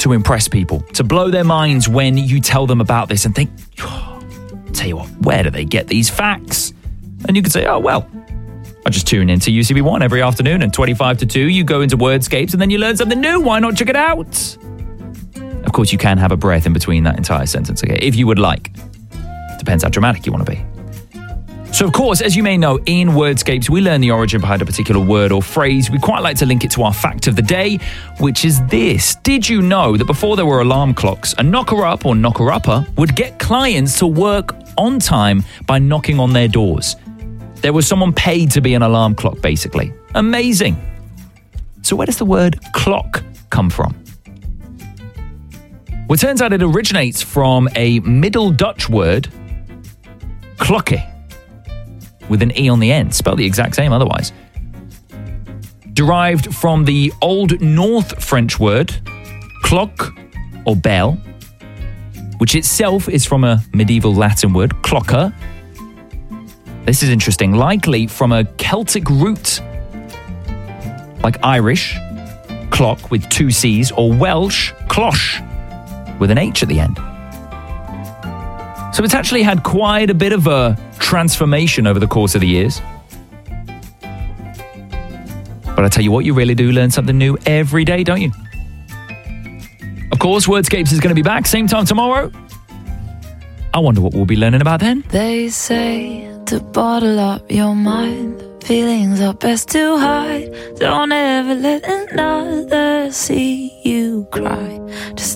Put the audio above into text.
to impress people, to blow their minds when you tell them about this and think, tell you what, where do they get these facts? And you could say, oh, well, I just tune into UCB1 every afternoon and 25 to 2, you go into Wordscapes and then you learn something new. Why not check it out? Of course, you can have a breath in between that entire sentence, okay, if you would like. Depends how dramatic you want to be. So, of course, as you may know, in Wordscapes, we learn the origin behind a particular word or phrase. We quite like to link it to our fact of the day, which is this. Did you know that before there were alarm clocks, a knocker-up or knocker-upper would get clients to work on time by knocking on their doors? There was someone paid to be an alarm clock, basically. Amazing. So where does the word clock come from? Well, it turns out it originates from a Middle Dutch word, klokke, with an E on the end, spelled the exact same otherwise. Derived from the Old North French word, klok, or bell, which itself is from a medieval Latin word, klokke. This is interesting, likely from a Celtic root, like Irish, clock with 2 C's, or Welsh, cloche, with an H at the end. So it's actually had quite a bit of a transformation over the course of the years. But I tell you what, you really do learn something new every day, don't you? Of course, Wordscapes is going to be back same time tomorrow. I wonder what we'll be learning about then. They say to bottle up your mind. Feelings are best to hide. Don't ever let another see you cry. Just